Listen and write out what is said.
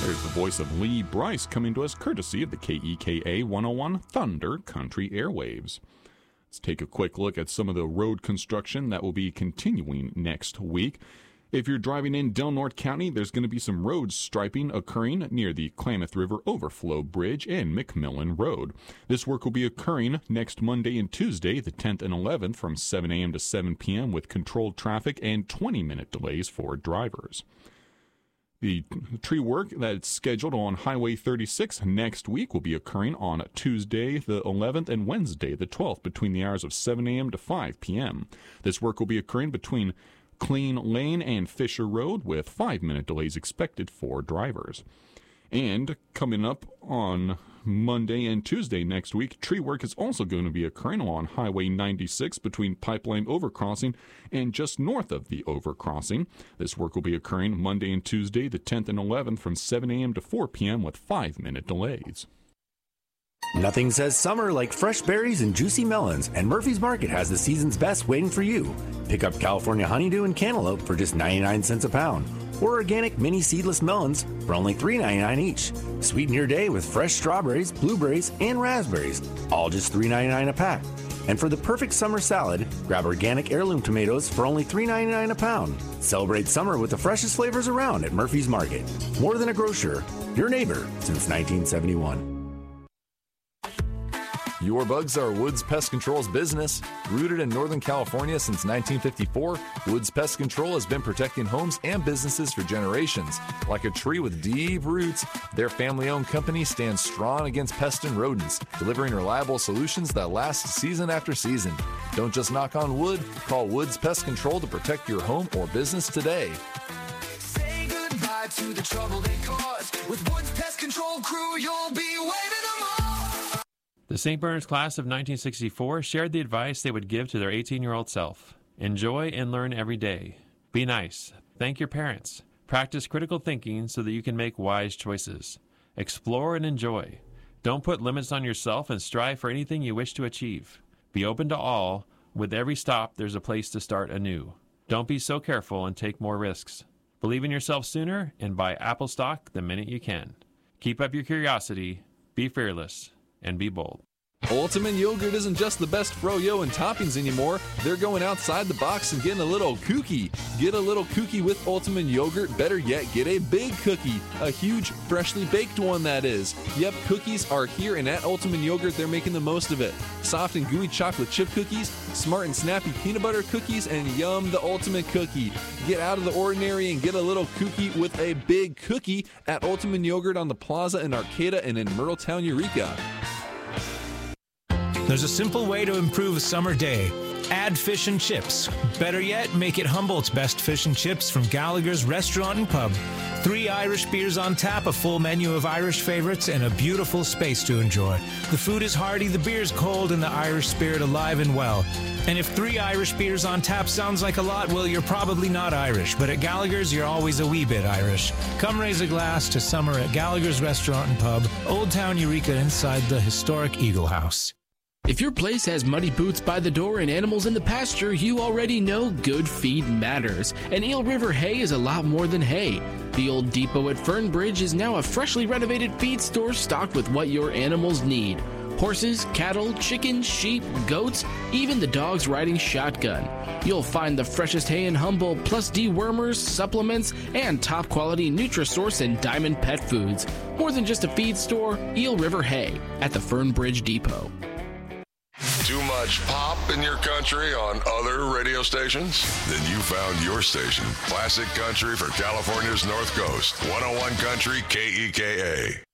There's the voice of Lee Bryce coming to us courtesy of the KEKA 101 Thunder Country Airwaves. Let's take a quick look at some of the road construction that will be continuing next week. If you're driving in Del Norte County, there's going to be some road striping occurring near the Klamath River Overflow Bridge and McMillan Road. This work will be occurring next Monday and Tuesday, the 10th and 11th, from 7 a.m. to 7 p.m. with controlled traffic and 20-minute delays for drivers. The tree work that's scheduled on Highway 36 next week will be occurring on Tuesday the 11th and Wednesday the 12th between the hours of 7 a.m. to 5 p.m. This work will be occurring between Clean Lane and Fisher Road with 5-minute delays expected for drivers. And coming up on Monday and Tuesday next week, tree work is also going to be occurring on Highway 96 between Pipeline Overcrossing and just north of the overcrossing. This work will be occurring Monday and Tuesday, the 10th and 11th, from 7 a.m. to 4 p.m. with 5-minute delays. Nothing says summer like fresh berries and juicy melons, and Murphy's Market has the season's best waiting for you. Pick up California honeydew and cantaloupe for just 99 cents a pound, or organic mini seedless melons for only $3.99 each. Sweeten your day with fresh strawberries, blueberries, and raspberries, all just $3.99 a pack. And for the perfect summer salad, grab organic heirloom tomatoes for only $3.99 a pound. Celebrate summer with the freshest flavors around at Murphy's Market. More than a grocer, your neighbor since 1971. Your bugs are Woods Pest Control's business. Rooted in Northern California since 1954, Woods Pest Control has been protecting homes and businesses for generations. Like a tree with deep roots, their family-owned company stands strong against pests and rodents, delivering reliable solutions that last season after season. Don't just knock on wood, call Woods Pest Control to protect your home or business today. Say goodbye to the trouble they caused. With Woods Pest Control crew, you'll be waving them off. The St. Bernard's class of 1964 shared the advice they would give to their 18-year-old self. Enjoy and learn every day. Be nice. Thank your parents. Practice critical thinking so that you can make wise choices. Explore and enjoy. Don't put limits on yourself and strive for anything you wish to achieve. Be open to all. With every stop, there's a place to start anew. Don't be so careful and take more risks. Believe in yourself sooner and buy Apple stock the minute you can. Keep up your curiosity. Be fearless. And be bold. Ultimate Yogurt isn't just the best froyo and toppings anymore. They're going outside the box and getting a little kooky. Get a little kooky with Ultimate Yogurt. Better yet, get a big cookie. A huge, freshly baked one, that is. Yep, cookies are here, and at Ultimate Yogurt, they're making the most of it. Soft and gooey chocolate chip cookies, smart and snappy peanut butter cookies, and yum, the ultimate cookie. Get out of the ordinary and get a little kooky with a big cookie at Ultimate Yogurt on the Plaza in Arcata and in Myrtletown, Eureka. There's a simple way to improve a summer day. Add fish and chips. Better yet, make it Humboldt's best fish and chips from Gallagher's Restaurant and Pub. 3 Irish beers on tap, a full menu of Irish favorites, and a beautiful space to enjoy. The food is hearty, the beer's cold, and the Irish spirit alive and well. And if 3 Irish beers on tap sounds like a lot, well, you're probably not Irish. But at Gallagher's, you're always a wee bit Irish. Come raise a glass to summer at Gallagher's Restaurant and Pub, Old Town Eureka, inside the historic Eagle House. If your place has muddy boots by the door and animals in the pasture, you already know good feed matters. And Eel River Hay is a lot more than hay. The old depot at Fernbridge is now a freshly renovated feed store stocked with what your animals need. Horses, cattle, chickens, sheep, goats, even the dogs riding shotgun. You'll find the freshest hay in Humboldt, plus dewormers, supplements, and top quality Nutrisource and Diamond pet foods. More than just a feed store, Eel River Hay at the Fernbridge Depot. Too much pop in your country on other radio stations? Then you found your station. Classic country for California's North Coast. 101 Country KEKA.